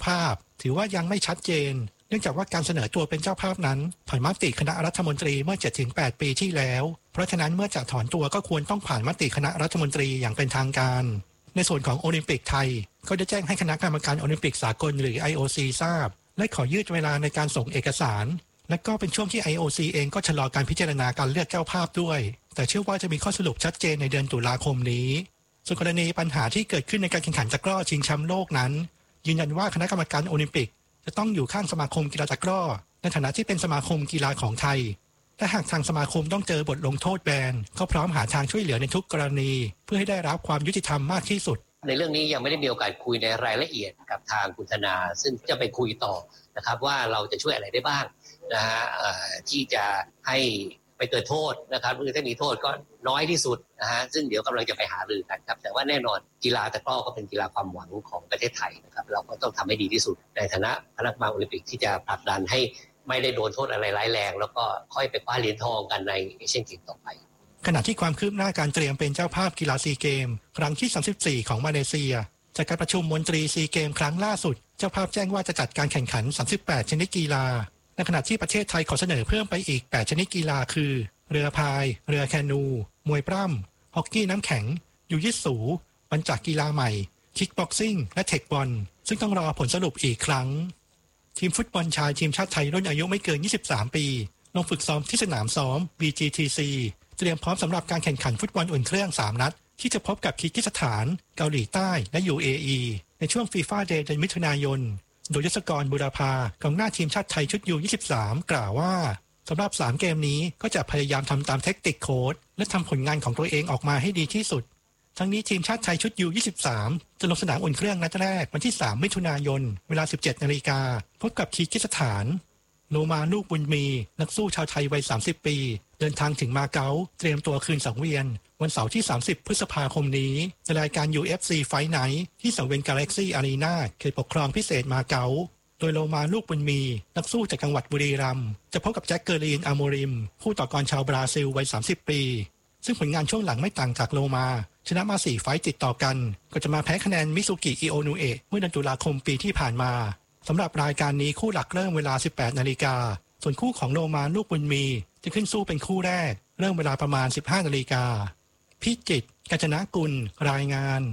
ภาพถือว่ายังไม่ชัดเจนเนื่องจากว่าการเสนอตัวเป็นเจ้าภาพนั้นผ่านมติคณะรัฐมนตรีเมื่อ 7-8 ปีที่แล้วเพราะฉะนั้นเมื่อจะถอนตัวก็ควรต้องผ่านมติคณะรัฐมนตรีอย่างเป็นทางการในส่วนของโอลิมปิกไทยก็ได้แจ้งให้คณะกรรมการโอลิมปิกสากลหรือ IOC ทราบและขอยืดเวลาในการส่งเอกสารและก็เป็นช่วงที่ IOC เองก็ชะลอการพิจารณาการเลือกเจ้าภาพด้วยแต่เชื่อว่าจะมีข้อสรุปชัดเจนในเดือนตุลาคมนี้ส่วนกรณีปัญหาที่เกิดขึ้นในการแข่งขันตะกร้อชิงแชมป์โลกนั้นยืนยันว่าคณะกรรมการโอลิมปิกจะต้องอยู่ข้างสมาคมกีฬาตะกร้อในฐานะที่เป็นสมาคมกีฬาของไทยและหากทางสมาคมต้องเจอบทลงโทษแบนก็พร้อมหาทางช่วยเหลือในทุกกรณีเพื่อให้ได้รับความยุติธรรมมากที่สุดในเรื่องนี้ยังไม่ได้มีโอกาสคุยในรายละเอียดกับทางคุณธนาซึ่งจะไปคุยต่อนะครับว่าเราจะช่วยอะไรได้บ้างนะฮะที่จะให้ไปเกิดโทษนะครับหรือถ้ามีโทษก็น้อยที่สุดนะฮะซึ่งเดี๋ยวกำลังจะไปหารือกันครับแต่ว่าแน่นอนกีฬาตะกร้อก็เป็นกีฬาความหวังของประเทศไทยนะครับเราก็ต้องทำให้ดีที่สุดในฐานะคณะกรรมการโอลิมปิกที่จะผลักดันให้ไม่ได้โดนโทษอะไรร้ายแรงแล้วก็ค่อยไปคว้าเหรียญทองกันในเอเชียนเกมส์ต่อไปขณะที่ความคืบหน้าการเตรียมเป็นเจ้าภาพกีฬาซีเกมครั้งที่34ของมาเลเซียจากการประชุมมนตรีซีเกมครั้งล่าสุดเจ้าภาพแจ้งว่าจะจัดการแข่งขัน38ชนิดกีฬาในขณะที่ประเทศไทยขอเสนอเพิ่มไปอีก8ชนิดกีฬาคือเรือพายเรือแคนูมวยปล้ำฮอกกี้น้ำแข็งยูยิตสูปัญจกีฬาใหม่คิกบ็อกซิ่งและเทคบอลซึ่งต้องรอผลสรุปอีกครั้งทีมฟุตบอลชายทีมชาติไทยรุ่นอายุไม่เกิน23ปีลงฝึกซ้อมที่สนามซ้อม BGTC เตรียมพร้อมสำหรับการแข่งขันฟุตบอลอุ่นเครื่อง3นัดที่จะพบกับคีร์กิสถานเกาหลีใต้และ UAE ในช่วงฟีฟ่าเดย์เดือนมิถุนายนโดยยศกรบุรพากองหน้าทีมชาติไทยชุด U23 กล่าวว่าสำหรับ3เกมนี้ก็จะพยายามทำตามเทคนิคโค้ชและทำผลงานของตัวเองออกมาให้ดีที่สุดทั้งนี้ทีมชาติไทยชุด U23 จะลงสนามอุ่นเครื่องนัดแรกวันที่3มิถุนายนเวลา 17 นาฬิกาพบกับคีร์กิสถานโลมาลูกบุญมีนักสู้ชาวไทยวัย30ปีเดินทางถึงมาเก๊าเตรียมตัวคืนสังเวียนวันเสาร์ที่30พฤษภาคมนี้ในรายการ UFC Fight Night ที่สังเวียน Galaxy Arena เขตปกครองพิเศษมาเก๊าโดยโลมาลูกบุญมีนักสู้จากจังหวัดบุรีรัมย์จะพบกับแจ็คเกอรีนอาโมริมผู้ต่อกรชาวบราซิลวัย30ปีซึ่งผลงานช่วงหลังไม่ต่างจากโลมาชนะมา4ไฟต์ติดต่อกันก็จะมาแพ้คะแนนมิซุกิอิโอนุเอะเมื่อเดือนตุลาคมปีที่ผ่านมาสำหรับรายการนี้คู่หลักเริ่มเวลา 18 นาฬิกาส่วนคู่ของโลมาลูกบุญมีจะขึ้นสู้เป็นคู่แรกเริ่มเวลาประมาณ 15 นาฬิกาพิจิตร กาญจนกุลรายงาน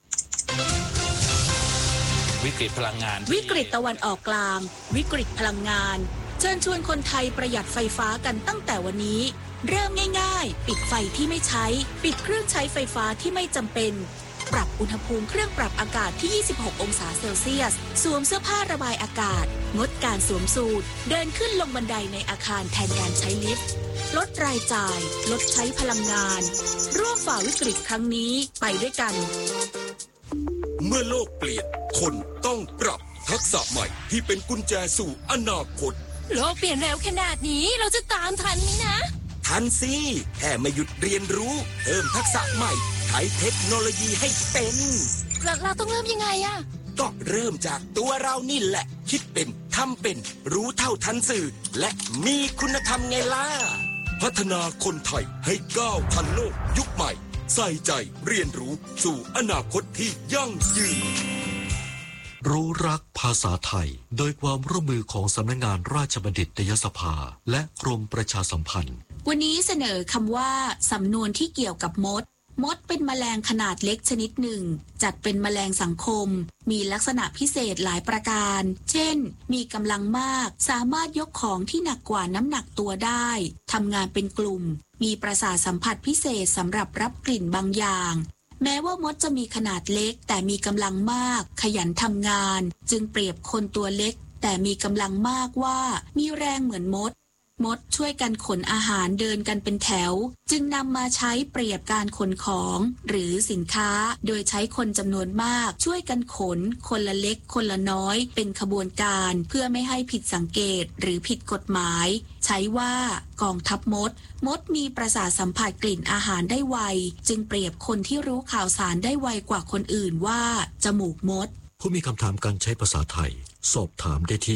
วิกฤตพลังงานวิกฤตตะวันออกกลางวิกฤตพลังงานเชิญชวนคนไทยประหยัดไฟฟ้ากันตั้งแต่วันนี้เริ่มง่ายๆปิดไฟที่ไม่ใช้ปิดเครื่องใช้ไฟฟ้าที่ไม่จำเป็นปรับอุณหภูมิเครื่องปรับอากาศที่26องศาเซลเซียสสวมเสื้อผ้าระบายอากาศงดการสวมสูทเดินขึ้นลงบันไดในอาคารแทนการใช้ลิฟต์ลดรายจ่ายลดใช้พลังงานร่วมฝ่าวิกฤตครั้งนี้ไปด้วยกันเมื่อโลกเปลี่ยนคนต้องปรับทักษะใหม่ที่เป็นกุญแจสู่อนาคตโลกเปลี่ยนเร็วขนาดนี้เราจะตามทันไหมนะทันสิแค่ไม่หยุดเรียนรู้เพิ่มทักษะใหม่ใช้เทคโนโลยีให้เป็นเราต้องเริ่มยังไงอะก็เริ่มจากตัวเรานี่แหละคิดเป็นทำเป็นรู้เท่าทันสื่อและมีคุณธรรมไงล่ะพัฒนาคนไทยให้ก้าวทันโลกยุคใหม่ใส่ใจเรียนรู้สู่อนาคตที่ยั่งยืนรู้รักภาษาไทยโดยความร่วมมือของสำนักงานราชบัณฑิตยสภาและกรมประชาสัมพันธ์วันนี้เสนอคำว่าสำนวนที่เกี่ยวกับมดเป็นแมลงขนาดเล็กชนิดหนึ่งจัดเป็นแมลงสังคมมีลักษณะพิเศษหลายประการเช่นมีกำลังมากสามารถยกของที่หนักกว่าน้ำหนักตัวได้ทำงานเป็นกลุ่มมีประสาทสัมผัสพิเศษสำหรับรับกลิ่นบางอย่างแม้ว่ามดจะมีขนาดเล็กแต่มีกำลังมากขยันทำงานจึงเปรียบคนตัวเล็กแต่มีกำลังมากว่ามีแรงเหมือนมดช่วยกันขนอาหารเดินกันเป็นแถวจึงนำมาใช้เปรียบการขนของหรือสินค้าโดยใช้คนจำนวนมากช่วยกันขนคนละเล็กคนละน้อยเป็นขบวนการเพื่อไม่ให้ผิดสังเกตหรือผิดกฎหมายใช้ว่ากองทัพมดมีประสาทสัมผัสกลิ่นอาหารได้ไวจึงเปรียบคนที่รู้ข่าวสารได้ไวกว่าคนอื่นว่าจมูกมดผู้มีคำถามการใช้ภาษาไทยสอบถามได้ที่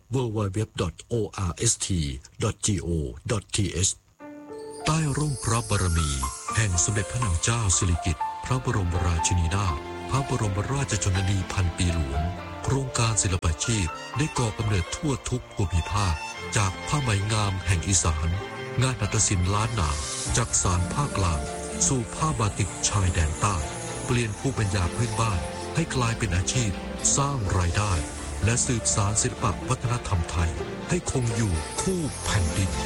www.orst.go.th ใต้ร่มพระบารมีแห่งสมเด็จพระนางเจ้าสิริกิติ์พระบรมราชินีนาถพระบรมราชชนนีพันปีหลวงโครงการศิลปาชีพได้ก่อกำเนิดทั่วทุกภูมิภาคจากผ้าไหมงามแห่งอีสานงานหัตถศิลป์ล้านนาจากสานภาคกลางสู่ผ้าบาติกชายแดนใต้เปลี่ยนภูมิปัญญาพื้นบ้านให้กลายเป็นอาชีพสร้างรายได้และสืบสานศิลปวัฒนธรรมไทยให้คงอยู่คู่แผ่นดิน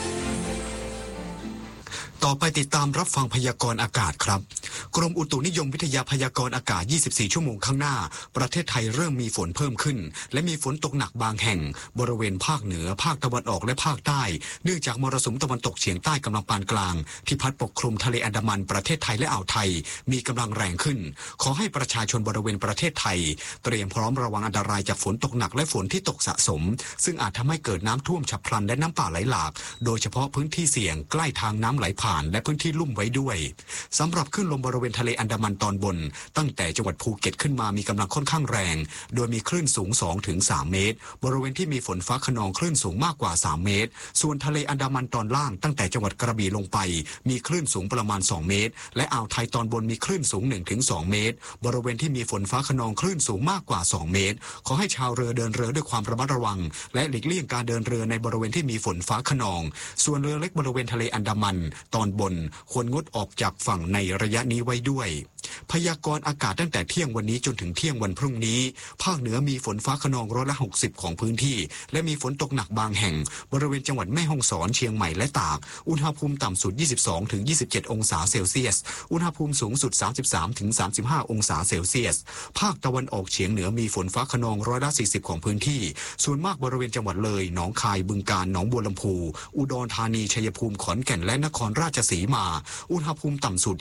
ต่อไปติดตามรับฟังพยากรณ์อากาศครับกรมอุตุนิยมวิทยาพยากรณ์อากาศ24ชั่วโมงข้างหน้าประเทศไทยเริ่มมีฝนเพิ่มขึ้นและมีฝนตกหนักบางแห่งบริเวณภาคเหนือภาคตะวันออกและภาคใต้เนื่องจากมรสุมตะวันตกเฉียงใต้กำลังปานกลางที่พัดปกคลุมทะเลอันดามันประเทศไทยและอ่าวไทยมีกำลังแรงขึ้นขอให้ประชาชนบริเวณประเทศไทยเตรียมพร้อมระวังอันตรายจากฝนตกหนักและฝนที่ตกสะสมซึ่งอาจทำให้เกิดน้ำท่วมฉับพลันและน้ำป่าไหลหลากโดยเฉพาะพื้นที่เสี่ยงใกล้ทางน้ำไหลผ่านและพื้นที่ลุ่มไว้ด้วยสำหรับคลื่นลมบริเวณทะเลอันดามันตอนบนตั้งแต่จังหวัดภูเก็ตขึ้นมามีกำลังค่อนข้างแรงโดยมีคลื่นสูง 2-3 เมตรบริเวณที่มีฝนฟ้าคะนองคลื่นสูงมากกว่า3 เมตรส่วนทะเลอันดามันตอนล่างตั้งแต่จังหวัดกระบี่ลงไปมีคลื่นสูงประมาณ2 เมตรและอ่าวไทยตอนบนมีคลื่นสูง 1-2 เมตรบริเวณที่มีฝนฟ้าคะนองคลื่นสูงมากกว่า2 เมตรขอให้ชาวเรือเดินเรือด้วยความระมัดระวังและหลีกเลี่ยงการเดินเรือในบริเวณที่มีฝนฟ้าคะนองส่วนเรือเล็กบริเวณทะเลอันดามันตอนบนควรงดออกจากฝั่งในระยะนี้ไว้ด้วยพยากรณ์อากาศตั้งแต่เที่ยงวันนี้จนถึงเที่ยงวันพรุ่งนี้ภาคเหนือมีฝนฟ้าคะนอง60%ของพื้นที่และมีฝนตกหนักบางแห่งบริเวณจังหวัดแม่ฮ่องสอนเชียงใหม่และตากอุณหภูมิต่ำสุด 22-27 องศาเซลเซียสอุณหภูมิสูงสุด 33-35 องศาเซลเซียสภาคตะวันออกเฉียงเหนือมีฝนฟ้าคะนอง40%ของพื้นที่ส่วนมากบริเวณจังหวัดเลยหนองคายบึงกาฬหนองบัวลำพูอุดรธานีชัยภูมิขอนแก่นและนครราชสีมาอุณหภูมิต่ำสุด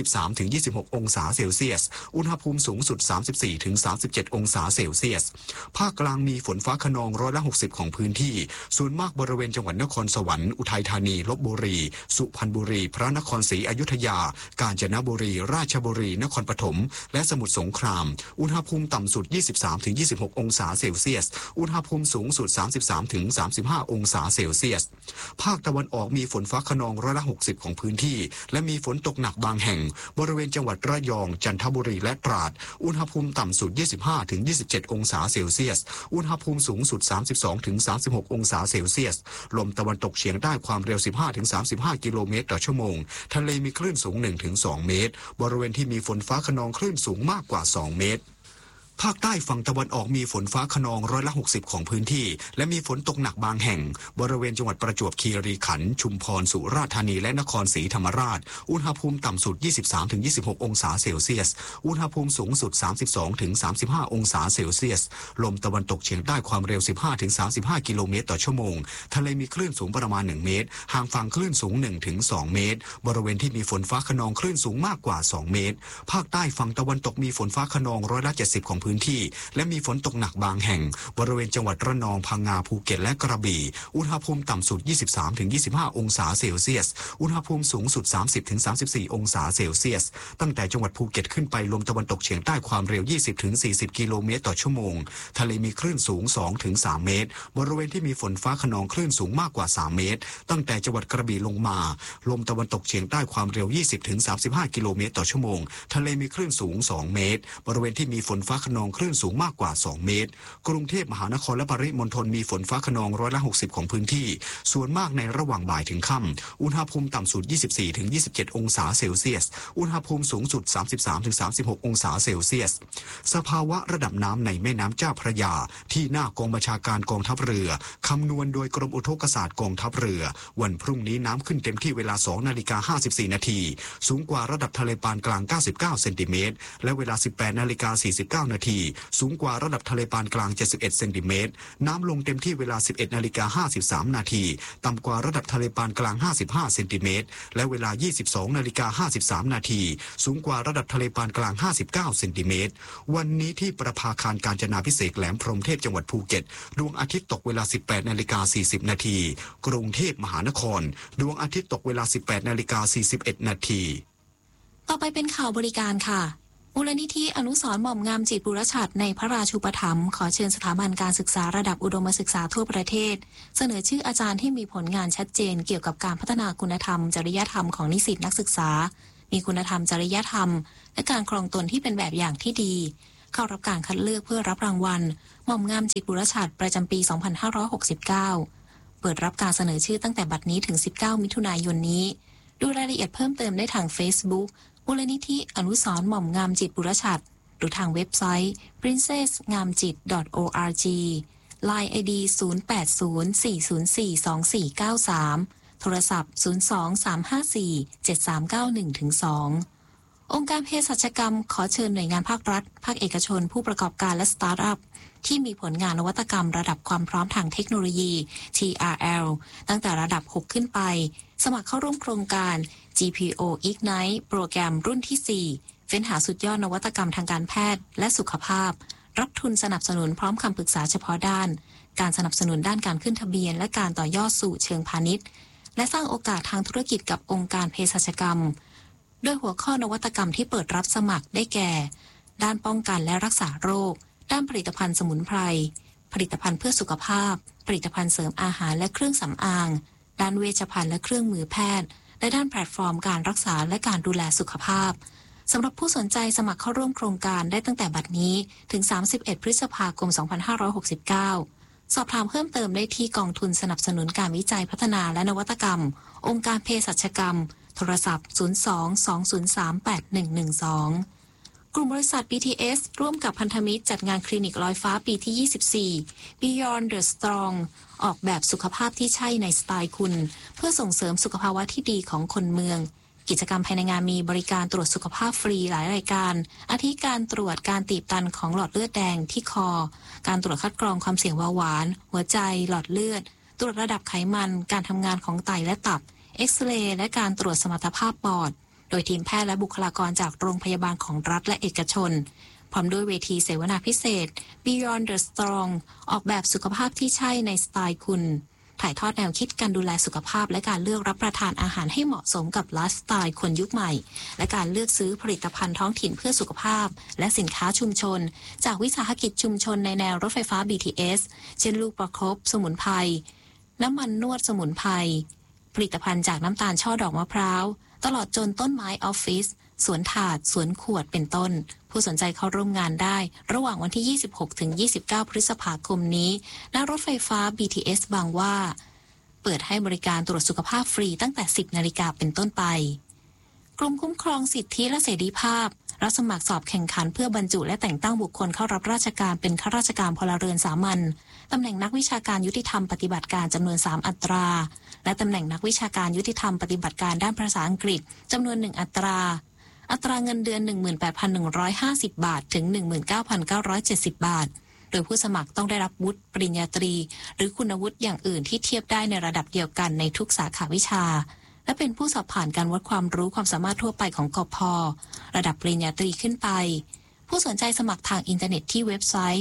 23-26 องศาเซลเซียสอุณหภูมิสูงสุด 34-37 องศาเซลเซียสภาคกลางมีฝนฟ้าคะนอง60%ของพื้นที่ส่วนมากบริเวณจังหวัดนครสวรรค์อุทัยธานีลพบุรีสุพรรณบุรีพระนครศรีอยุธยากาญจนบุรีราชบุรีนครปฐมและสมุทรสงครามอุณหภูมิต่ำสุด 23-26 องศาเซลเซียสอุณหภูมิสูงสุด 33-35 องศาเซลเซียสภาคตะวันออกมีฝนฟ้าคะนอง60%ของพื้นที่และมีฝนตกหนักบางแห่งบริเวณจังหวัดระยองจันทบุรีและตราดอุณหภูมิต่ำสุด 25-27 องศาเซลเซียสอุณหภูมิสูงสุด 32-36 องศาเซลเซียสลมตะวันตกเฉียงใต้ความเร็ว 15-35 กิโลเมตรต่อชั่วโมงทะเลมีคลื่นสูง 1-2 เมตรบริเวณที่มีฝนฟ้าคะนองคลื่นสูงมากกว่า2 เมตรภาคใต้ฝั่งตะวันออกมีฝนฟ้าคะนอง60%ของพื้นที่และมีฝนตกหนักบางแห่งบริเวณจังหวัดประจวบคีรีขันธ์ชุมพรสุราษฎร์ธานีและนครศรีธรรมราชอุณหภูมิต่ำสุด 23-26 องศาเซลเซียสอุณหภูมิสูงสุด 32-35 องศาเซลเซียสลมตะวันตกเฉียงใต้ความเร็ว 15-35 กิโลเมตรต่อชั่วโมงทะเลมีคลื่นสูงประมาณ1 เมตรห่างฝั่งคลื่นสูง 1-2 เมตรบริเวณที่มีฝนฟ้าคะนองคลื่นสูงมากกว่า2 เมตรภาคใต้ฝั่งตะวันตกมีฝนฟ้าคะนอง70%ของพื้นที่และมีฝนตกหนักบางแห่งบริเวณจังหวัดระนองพังงาภูเก็ตและกระบี่อุณหภูมิต่ำสุด 23-25 องศาเซลเซียสอุณหภูมิสูงสุด 30-34 องศาเซลเซียสตั้งแต่จังหวัดภูเก็ตขึ้นไปลมตะวันตกเฉียงใต้ความเร็ว 20-40 กิโลเมตรต่อชั่วโมงทะเลมีคลื่นสูง 2-3 เมตรบริเวณที่มีฝนฟ้าคะนองคลื่นสูงมากกว่า3 เมตรตั้งแต่จังหวัดกระบี่ลงมาลมตะวันตกเฉียงใต้ความเร็ว 20-35 กิโลเมตรต่อชั่วโมงทะเลมีคลื่นสูง2 เมตรบริเวณที่มีฝนฟ้าคะนองคลื่นสูงมากกว่า2 เมตรกรุงเทพมหานครและปริมณฑลมีฝนฟ้าคะนอง60%ของพื้นที่ส่วนมากในระหว่างบ่ายถึงค่ำอุณหภูมิต่ำสุด 24-27 องศาเซลเซียสอุณหภูมิสูงสุด 33-36 องศาเซลเซียสสภาวะระดับน้ำในแม่น้ำเจ้าพระยาที่หน้ากองบัญชาการกองทัพเรือคำนวณโดยกรมอุทกศาสตร์กองทัพเรือวันพรุ่งนี้น้ำขึ้นเต็มที่เวลา 2:54 นาทีสูงกว่าระดับทะเลปานกลาง99เซนติเมตรและเวลา 18:49 นาทีสูงกว่าระดับทะเลปานกลาง71เซนติเมตรน้ำลงเต็มที่เวลา 11:53 นาทีต่ำกว่าระดับทะเลปานกลาง55เซนติเมตรและเวลา 22:53 นาทีสูงกว่าระดับทะเลปานกลาง59เซนติเมตรวันนี้ที่ประภาคารกาญจนาภิเษกแหลมพรหมเทพจังหวัดภูเก็ตดวงอาทิตย์ตกเวลา 18:40 นาทีกรุงเทพมหานครดวงอาทิตย์ตกเวลา 18:41 นาทีต่อไปเป็นข่าวบริการค่ะมูลนิธิอนุสรณ์หม่อมงามจิตบุรชัดในพระราชูปถัมภ์ขอเชิญสถาบันการศึกษาระดับอุดมศึกษาทั่วประเทศเสนอชื่ออาจารย์ที่มีผลงานชัดเจนเกี่ยวกับการพัฒนาคุณธรรมจริยธรรมของนิสิตนักศึกษามีคุณธรรมจริยธรรมและการครองตนที่เป็นแบบอย่างที่ดีเข้ารับการคัดเลือกเพื่อรับรางวัลหม่อมงามจิตบุรชัดประจำปี 2569 เปิดรับการเสนอชื่อตั้งแต่บัดนี้ถึง 19 มิถุนายนนี้ดูรายละเอียดเพิ่มเติมได้ทาง Facebook มูลนิธิอนุสรณ์หม่อมงามจิตบุรชัดหรือทางเว็บไซต์ princessngamjit.org Line ID 0804042493 โทรศัพท์ 023547391-2 องค์การเภสัชกรรมขอเชิญหน่วยงานภาครัฐภาคเอกชนผู้ประกอบการและสตาร์ทอัพที่มีผลงานนวัตกรรมระดับความพร้อมทางเทคโนโลยี TRL ตั้งแต่ระดับ 6 ขึ้นไปสมัครเข้าร่วมโครงการ GPO Ignite โปรแกรมรุ่นที่ 4 เฟ้นหาสุดยอดนวัตกรรมทางการแพทย์และสุขภาพรับทุนสนับสนุนพร้อมคำปรึกษาเฉพาะด้านการสนับสนุนด้านการขึ้นทะเบียนและการต่อยอดสู่เชิงพาณิชย์และสร้างโอกาสทางธุรกิจกับองค์การเภสัชกรรมโดยหัวข้อนวัตกรรมที่เปิดรับสมัครได้แก่ด้านป้องกันและรักษาโรคด้านผลิตภัณฑ์สมุนไพรผลิตภัณฑ์เพื่อสุขภาพผลิตภัณฑ์เสริมอาหารและเครื่องสำอางด้านเวชภัณฑ์และเครื่องมือแพทย์และด้านแพลตฟอร์มการรักษาและการดูแลสุขภาพสำหรับผู้สนใจสมัครเข้าร่วมโครงการได้ตั้งแต่บัดนี้ถึง31 พฤษภาคม 2569สอบถามเพิ่มเติมได้ที่กองทุนสนับสนุนการวิจัยพัฒนาและนวัตกรรมองค์การเภสัชกรรมโทรศัพท์ 02-203-8112 กลุ่มบริษัท BTS ร่วมกับพันธมิตรจัดงานคลินิกลอยฟ้าปีที่ 24 Beyond the Strong ออกแบบสุขภาพที่ใช่ในสไตล์คุณเพื่อส่งเสริมสุขภาวะที่ดีของคนเมืองกิจกรรมภายในงานมีบริการตรวจสุขภาพฟรีหลายรายการอาทิการตรวจการตีบตันของหลอดเลือดแดงที่คอการตรวจคัดกรองความเสี่ยงเบาหวานหัวใจหลอดเลือดตรวจระดับไขมันการทำงานของไตและตับเอ็กซเรย์และการตรวจสมรรถภาพปอดโดยทีมแพทย์และบุคลากรจากโรงพยาบาลของรัฐและเอกชนพร้อมด้วยเวทีเสวนาพิเศษ Beyond the Strong ออกแบบสุขภาพที่ใช่ในสไตล์คุณถ่ายทอดแนวคิดการดูแลสุขภาพและการเลือกรับประทานอาหารให้เหมาะสมกับไลฟ์สไตล์คนยุคใหม่และการเลือกซื้อผลิตภัณฑ์ท้องถิ่นเพื่อสุขภาพและสินค้าชุมชนจากวิสาหกิจชุมชนในแนวรถไฟฟ้า BTS เช่นลูกประคบสมุนไพรน้ำมันนวดสมุนไพรผลิตภัณฑ์จากน้ำตาลช่อดอกมะพร้าวตลอดจนต้นไม้ออฟฟิศสวนถาดสวนขวดเป็นต้นผู้สนใจเข้าร่วมงานได้ระหว่างวันที่ 26 ถึง 29 พฤษภาคมนี้ณรถไฟฟ้า BTS บางหว่าเปิดให้บริการตรวจสุขภาพฟรีตั้งแต่ 10 นาฬิกาเป็นต้นไปกรมคุ้มครองสิทธิและเสรีภาพรับสมัครสอบแข่งขันเพื่อบรรจุและแต่งตั้งบุคคลเข้ารับราชการเป็นข้าราชการพลเรือนสามัญตำแหน่งนักวิชาการยุติธรรมปฏิบัติการจำนวน3อัตราและตำแหน่งนักวิชาการยุติธรรมปฏิบัติการด้านภาษาอังกฤษจำนวน1อัตราอัตราเงินเดือน 18,150 บาทถึง 19,970 บาทโดยผู้สมัครต้องได้รับวุฒิปริญญาตรีหรือคุณวุฒิอย่างอื่นที่เทียบได้ในระดับเดียวกันในทุกสาขาวิชาและเป็นผู้สอบผ่านการวัดความรู้ความสามารถทั่วไปของกพ.ระดับปริญญาตรีขึ้นไปผู้สนใจสมัครทางอินเทอร์เน็ตที่เว็บไซต์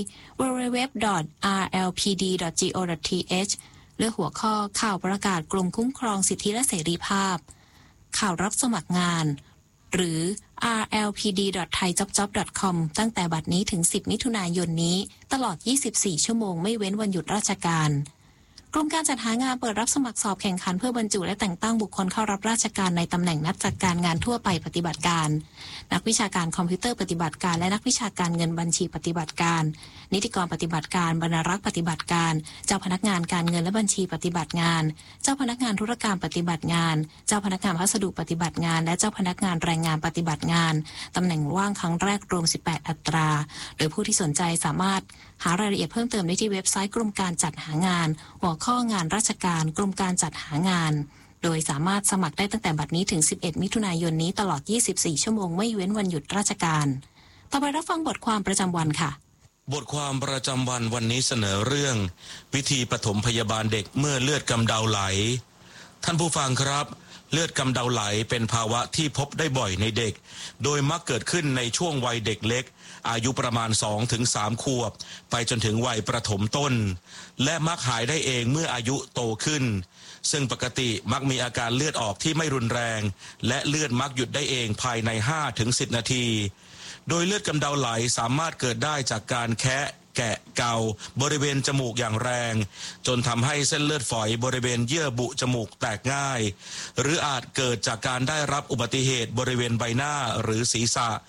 www.rlpd.go.th เลือกหัวข้อข่าวประกาศกรมคุ้มครองสิทธิและเสรีภาพข่าวรับสมัครงานหรือ rlpd.thaijobjob.com ตั้งแต่บัดนี้ถึง 10 มิถุนายนนี้ตลอด 24 ชั่วโมงไม่เว้นวันหยุดราชการกรมการจัดหางานเปิดรับสมัครสอบแข่งขันเพื่อบรรจุและแต่งตั้งบุคคลเข้ารับราชการในตำแหน่งนักจัดการงานทั่วไปปฏิบัติการนักวิชาการคอมพิวเตอร์ปฏิบัติการและนักวิชาการเงินบัญชีปฏิบัติการนิติกรปฏิบัติการบรรณารักษ์ปฏิบัติการเจ้าพนักงานการเงินและบัญชีปฏิบัติงานเจ้าพนักงานธุรการปฏิบัติงานเจ้าพนักงานพัสดุปฏิบัติงานและเจ้าพนักงานแรงงานปฏิบัติงานตำแหน่งว่างครั้งแรกรวม 18 อัตราโดยผู้ที่สนใจสามารถหารายละเอียดเพิ่มเติมได้ที่เว็บไซต์กรมการจัดหางานหัวข้องานราชการกรมการจัดหางานโดยสามารถสมัครได้ตั้งแต่บัดนี้ถึง 11 มิถุนายนนี้ตลอด 24 ชั่วโมงไม่เว้นวันหยุดราชการต่อไปรับฟังบทความประจำวันค่ะบทความประจำวันวันนี้เสนอเรื่องวิธีปฐมพยาบาลเด็กเมื่อเลือดกำเดาไหลท่านผู้ฟังครับเลือดกำเดาไหลเป็นภาวะที่พบได้บ่อยในเด็กโดยมักเกิดขึ้นในช่วงวัยเด็กเล็กอายุประมาณ 2-3 ขวบไปจนถึงวัยประถมต้นและมักหายได้เองเมื่ออายุโตขึ้นซึ่งปกติมักมีอาการเลือดออกที่ไม่รุนแรงและเลือดมักหยุดได้เองภายใน 5-10 นาทีโดยเลือดกำเดาไหลสามารถเกิดได้จากการแคะแกะเกาบริเวณจมูกอย่างแรงจนทำให้เส้นเลือดฝอยบริเวณเยื่อบุจมูกแตกง่ายหรืออาจเกิดจากการได้รับอุบัติเหตุบริเวณใบหน้าหรือศีรษะ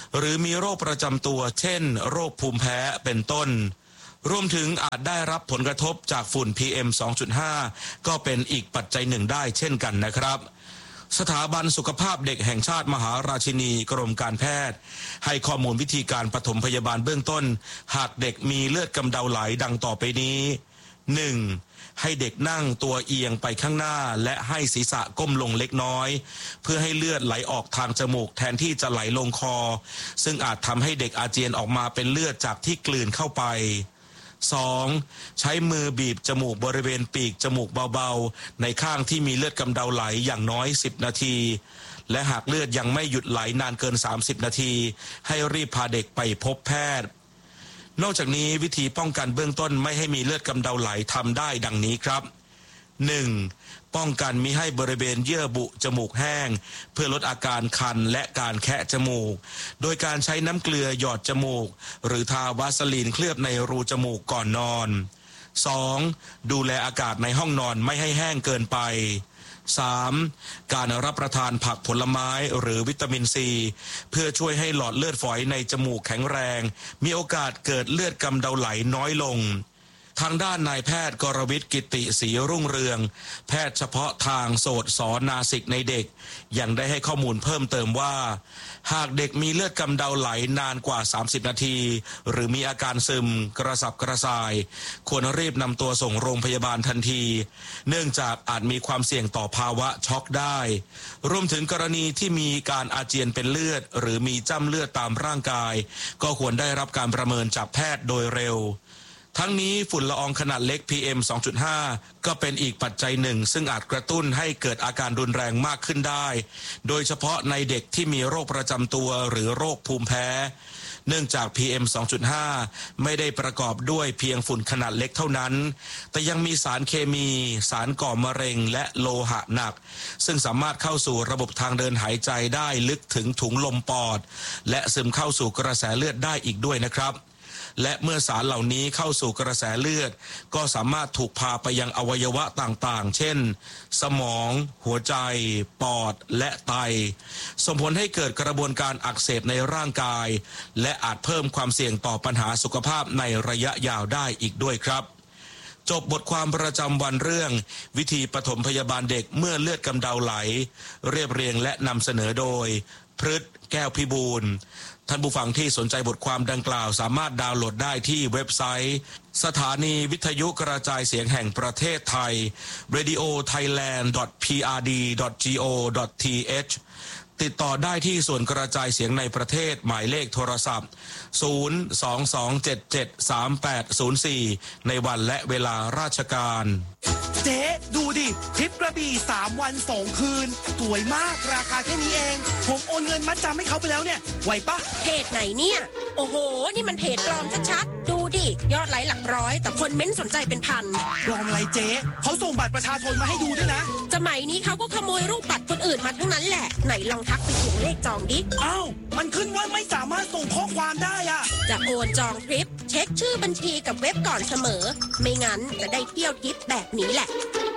หรือมีโรคประจำตัวเช่นโรคภูมิแพ้เป็นต้นรวมถึงอาจได้รับผลกระทบจากฝุ่น PM 2.5 ก็เป็นอีกปัจจัยหนึ่งได้เช่นกันนะครับสถาบันสุขภาพเด็กแห่งชาติมหาราชินีกรมการแพทย์ให้ข้อมูลวิธีการปฐมพยาบาลเบื้องต้นหากเด็กมีเลือดกำเดาไหลดังต่อไปนี้ 1. ให้เด็กนั่งตัวเอียงไปข้างหน้าและให้ศีรษะก้มลงเล็กน้อยเพื่อให้เลือดไหลออกทางจมูกแทนที่จะไหลลงคอซึ่งอาจทำให้เด็กอาเจียนออกมาเป็นเลือดจากที่กลืนเข้าไป 2. ใช้มือบีบจมูกบริเวณปีกจมูกเบาๆในข้างที่มีเลือดกำเดาไหลอย่างน้อย10นาทีและหากเลือดยังไม่หยุดไหลนานเกิน30นาทีให้รีบพาเด็กไปพบแพทย์นอกจากนี้วิธีป้องกันเบื้องต้นไม่ให้มีเลือดกำเดาไหลทำได้ดังนี้ครับ 1. ป้องกันมิให้บริเวณเยื่อบุจมูกแห้งเพื่อลดอาการคันและการแคะจมูกโดยการใช้น้ำเกลือหยอดจมูกหรือทาวาสลีนเคลือบในรูจมูกก่อนนอน 2. ดูแลอากาศในห้องนอนไม่ให้แห้งเกินไป 3. การรับประทานผักผลไม้หรือวิตามินซีเพื่อช่วยให้หลอดเลือดฝอยในจมูกแข็งแรงมีโอกาสเกิดเลือดกำเดาไหลน้อยลงทางด้านนายแพทย์กรวิทย์กิติศรีรุ่งเรืองแพทย์เฉพาะทางโสตศนาสิกในเด็กยังได้ให้ข้อมูลเพิ่มเติมว่าหากเด็กมีเลือดกำเดาไหลนานกว่า30นาทีหรือมีอาการซึมกระสับกระส่ายควรรีบนำตัวส่งโรงพยาบาลทันทีเนื่องจากอาจมีความเสี่ยงต่อภาวะช็อกได้รวมถึงกรณีที่มีการอาเจียนเป็นเลือดหรือมีจ้ำเลือดตามร่างกายก็ควรได้รับการประเมินจากแพทย์โดยเร็วทั้งนี้ฝุ่นละอองขนาดเล็ก PM 2.5 ก็เป็นอีกปัจจัยหนึ่งซึ่งอาจกระตุ้นให้เกิดอาการรุนแรงมากขึ้นได้โดยเฉพาะในเด็กที่มีโรคประจำตัวหรือโรคภูมิแพ้เนื่องจาก PM 2.5 ไม่ได้ประกอบด้วยเพียงฝุ่นขนาดเล็กเท่านั้นแต่ยังมีสารเคมีสารก่อมะเร็งและโลหะหนักซึ่งสามารถเข้าสู่ระบบทางเดินหายใจได้ลึกถึงถุงลมปอดและซึมเข้าสู่กระแสเลือดได้อีกด้วยนะครับและเมื่อสารเหล่านี้เข้าสู่กระแสเลือดก็สามารถถูกพาไปยังอวัยวะต่างๆเช่นสมองหัวใจปอดและไตส่งผลให้เกิดกระบวนการอักเสบในร่างกายและอาจเพิ่มความเสี่ยงต่อปัญหาสุขภาพในระยะยาวได้อีกด้วยครับจบบทความประจำวันเรื่องวิธีปฐมพยาบาลเด็กเมื่อเลือดกำเดาไหลเรียบเรียงและนำเสนอโดยพฤทธิ์แก้วพิบูลย์ท่านผู้ฟังที่สนใจบทความดังกล่าวสามารถดาวน์โหลดได้ที่เว็บไซต์สถานีวิทยุกระจายเสียงแห่งประเทศไทย radiothailand.prd.go.th ติดต่อได้ที่ส่วนกระจายเสียงในประเทศหมายเลขโทรศัพท์ 022773804 ในวันและเวลาราชการเจ๊ดูดิทริปกระบี่3วัน2คืนสวยมากราคาแค่นี้เองผมโอนเงินมัดจำให้เขาไปแล้วเนี่ยไหวปะเพจไหนเนี่ยโอ้โหนี่มันเพจปลอมชัดๆดูดิยอดไลค์หลักร้อยแต่คนเม้นสนใจเป็นพันปลอมอะไรเจ๊เขาส่งบัตรประชาชนมาให้ดูด้วยนะสมัยนี้เขาก็ขโมยรูปบัตรคนอื่นมาทั้งนั้นแหละไหนลองทักไปเขียนเลขจองดิอ้าวมันขึ้นว่าไม่สามารถส่งข้อความได้อะจะโอนจองทริปเช็คชื่อบัญชีกับเว็บก่อนเสมอไม่งั้นจะได้เที่ยวทริปแบบนี้แหละ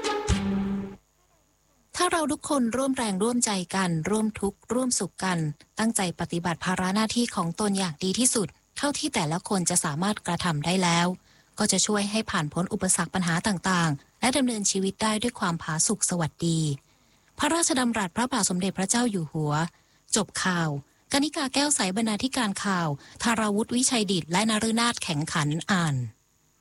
ถ้าเราทุกคนร่วมแรงร่วมใจกันร่วมทุกข์ร่วมสุขกันตั้งใจปฏิบัติภาระหน้าที่ของตนอย่างดีที่สุดเท่าที่แต่ละคนจะสามารถกระทำได้แล้วก็จะช่วยให้ผ่านพ้นอุปสรรคปัญหาต่างๆและดำเนินชีวิตได้ด้วยความผาสุกสวัสดีพระราชดำรัสพระบาทสมเด็จพระเจ้าอยู่หัวจบข่าวกนิกาแก้วใสบรรณาธิการข่าวธาราวุฒิวิชัยดิษฐ์และนฤนาถแข็งขันอ่าน